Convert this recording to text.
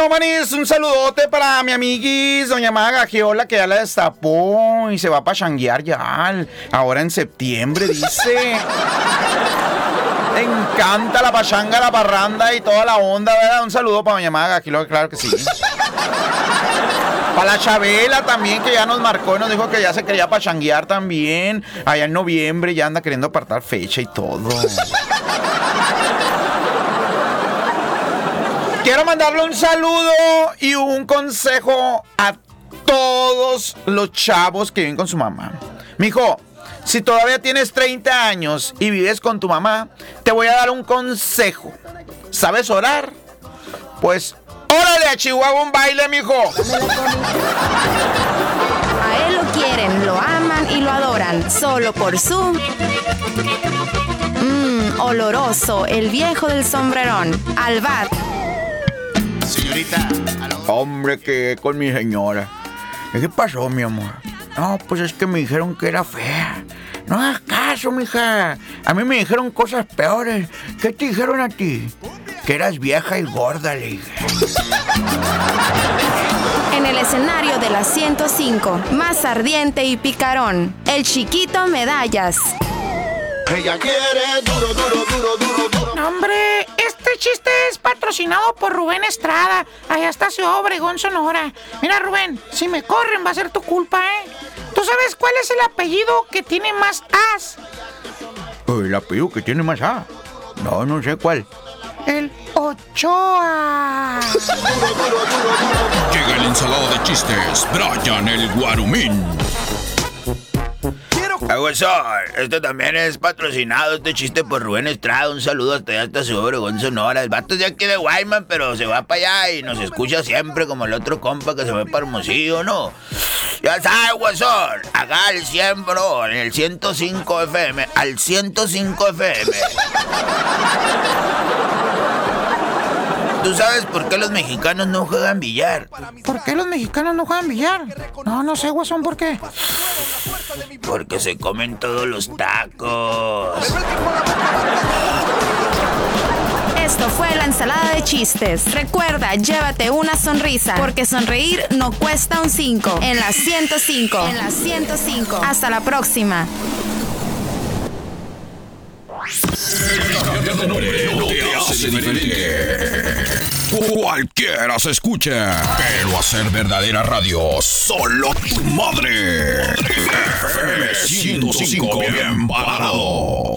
Bueno, manis, un saludote para mi amiguis, doña Maga Giola, que ya la destapó y se va a pachanguear ya, ahora en septiembre, dice. Le encanta la pachanga, la parranda y toda la onda, ¿verdad? Un saludo para doña Maga Giola, claro que sí. Para la Chabela también, que ya nos marcó y nos dijo que ya se quería pachanguear también. Allá en noviembre ya anda queriendo apartar fecha y todo. Quiero mandarle un saludo y un consejo a todos los chavos que viven con su mamá. Mijo, si todavía tienes 30 años y vives con tu mamá, te voy a dar un consejo. ¿Sabes orar? Pues órale a Chihuahua un baile, mijo. A él lo quieren, lo aman y lo adoran, solo por su... oloroso, el viejo del sombrerón, Albat. Señorita, ¿aló? Hombre, que con mi señora. ¿Qué pasó, mi amor? No, pues es que me dijeron que era fea. No hagas caso, mija. A mí me dijeron cosas peores. ¿Qué te dijeron a ti? Que eras vieja y gorda, le dije. En el escenario de la 105, más ardiente y picarón, el chiquito Medallas. Ella quiere duro, duro, duro, duro, duro. No, hombre, este chiste es patrocinado por Rubén Estrada. Allá está Ciudad Obregón, Sonora. Mira, Rubén, si me corren va a ser tu culpa, ¿eh? ¿Tú sabes cuál es el apellido que tiene más As? ¿El apellido que tiene más A? No, no sé cuál. El Ochoa. Llega el ensalado de chistes, Brian el Guarumín. Este también es patrocinado, este chiste por Rubén Estrada. Un saludo hasta allá, hasta Ciudad Obregón, Sonora. El vato es de aquí de Guayman, pero se va para allá y nos escucha siempre, como el otro compa que se va para Hermosillo, ¿no? Ya sabes, guasón, acá al 100, bro, en el 105 FM, al 105 FM. ¿Tú sabes por qué los mexicanos no juegan billar? ¿Por qué los mexicanos no juegan billar? No sé, guasón, ¿por qué? Porque se comen todos los tacos. Esto fue la ensalada de chistes. Recuerda, llévate una sonrisa, porque sonreír no cuesta un 5. En la 105. En la 105. Hasta la próxima. No te hace diferente. Cualquiera se escucha, pero hacer verdadera radio, solo tu madre. FM 105 bien parado.